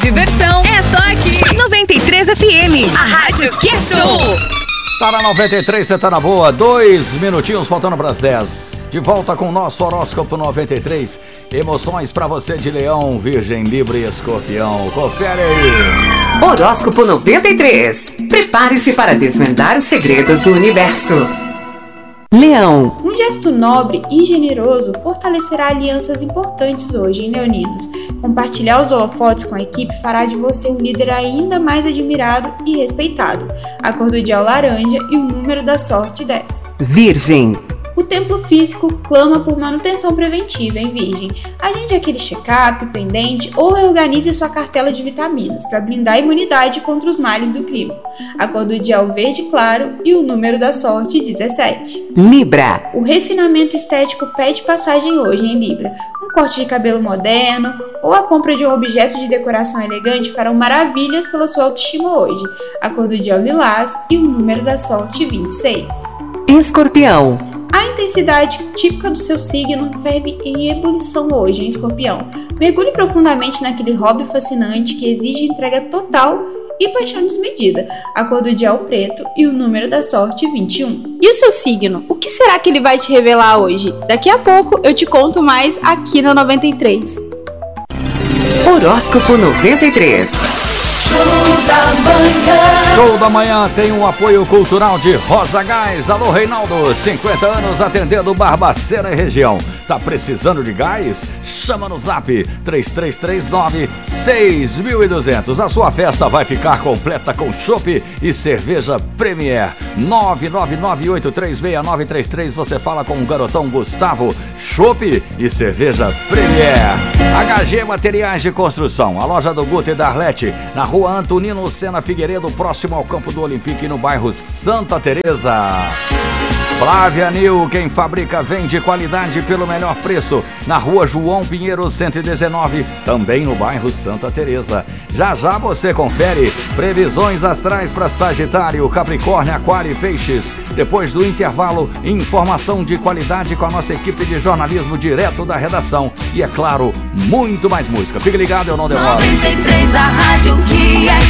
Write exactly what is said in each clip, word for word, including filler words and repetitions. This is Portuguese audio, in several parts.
diversão é só aqui. noventa e três F M, a rádio que é show. Tá na noventa e três, você tá na boa. Dois minutinhos faltando pras dez. De volta com o nosso horóscopo noventa e três. Emoções pra você de Leão, Virgem, Libra e Escorpião. Confere aí. Horóscopo noventa e três. Prepare-se para desvendar os segredos do universo. Leão. Um gesto nobre e generoso fortalecerá alianças importantes hoje, hein, leoninos? Compartilhar os holofotes com a equipe fará de você um líder ainda mais admirado e respeitado. A cor do dia é o laranja e o número da sorte dez. Virgem. O templo físico clama por manutenção preventiva, hein, Virgem? Agende aquele check-up pendente ou reorganize sua cartela de vitaminas para blindar a imunidade contra os males do clima. A cor do dia é o verde claro e o número da sorte dezessete. Libra. O refinamento estético pede passagem hoje, em Libra. Um corte de cabelo moderno ou a compra de um objeto de decoração elegante farão maravilhas pela sua autoestima hoje. A cor do dia é o lilás e o número da sorte vinte e seis. Escorpião. A intensidade típica do seu signo ferve em ebulição hoje, em Escorpião. Mergulhe profundamente naquele hobby fascinante que exige entrega total e paixão desmedida. A cor do dia é o preto e o número da sorte vinte e um. E o seu signo? O que será que ele vai te revelar hoje? Daqui a pouco eu te conto mais aqui na noventa e três. Horóscopo noventa e três. Show da manhã. Show da manhã tem um apoio cultural de Rosa Gás. Alô, Reinaldo, cinquenta anos atendendo Barbacena e região. Tá precisando de gás? Chama no zap três três três nove seis dois zero zero. A sua festa vai ficar completa com chopp e cerveja Premier. nove nove nove oito três seis nove três três. Você fala com o garotão Gustavo. Chopp e cerveja Premier. H G Materiais de Construção. A loja do Guto e da Arlete na rua Antonino Sena Figueiredo, próximo ao campo do Olympique, no bairro Santa Teresa. Flávia Nil, quem fabrica vende qualidade pelo melhor preço, na rua João Pinheiro cento e dezenove, também no bairro Santa Teresa. Já já você confere previsões astrais para Sagitário, Capricórnio, Aquário e Peixes. Depois do intervalo, informação de qualidade com a nossa equipe de jornalismo direto da redação. E é claro, muito mais música. Fique ligado, eu não demoro. noventa e três, a rádio que é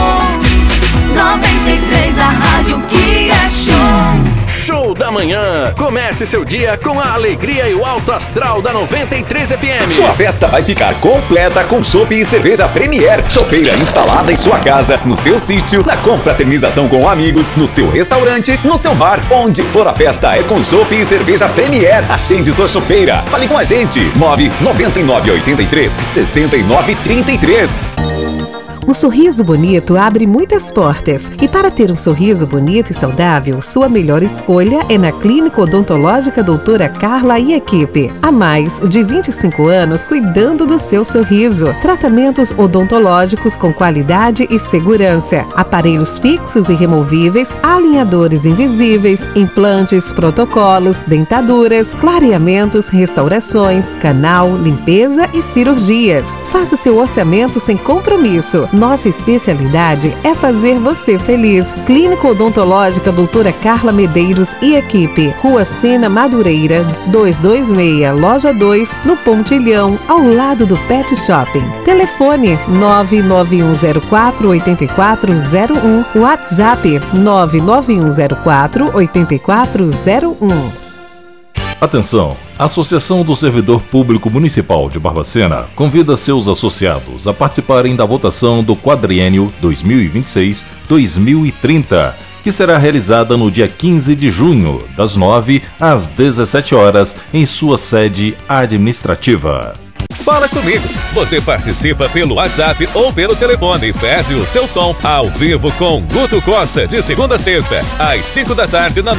show. noventa e três, a rádio que é show. Show da manhã. Comece seu dia com a alegria e o alto astral da noventa e três F M. Sua festa vai ficar completa com chopp e cerveja Premier. Chopeira instalada em sua casa, no seu sítio, na confraternização com amigos, no seu restaurante, no seu bar. Onde for a festa é com chopp e cerveja Premier. Agende sua chopeira. Fale com a gente. nove nove nove oito três seis nove três três. Um sorriso bonito abre muitas portas. E para ter um sorriso bonito e saudável, sua melhor escolha é na Clínica Odontológica Doutora Carla e equipe. Há mais de vinte e cinco anos cuidando do seu sorriso. Tratamentos odontológicos com qualidade e segurança. Aparelhos fixos e removíveis, alinhadores invisíveis, implantes, protocolos, dentaduras, clareamentos, restaurações, canal, limpeza e cirurgias. Faça seu orçamento sem compromisso. Nossa especialidade é fazer você feliz. Clínica Odontológica Doutora Carla Medeiros e equipe. Rua Sena Madureira, duzentos e vinte e seis, Loja dois, no Pontilhão, ao lado do Pet Shopping. Telefone nove nove um zero quatro oito quatro zero um. WhatsApp nove nove um zero quatro oito quatro zero um. Atenção! A Associação do Servidor Público Municipal de Barbacena convida seus associados a participarem da votação do quadriênio dois mil e vinte e seis a dois mil e trinta, que será realizada no dia quinze de junho, das nove às dezessete horas, em sua sede administrativa. Fala comigo. Você participa pelo WhatsApp ou pelo telefone e pede o seu som ao vivo com Guto Costa, de segunda a sexta, às cinco da tarde na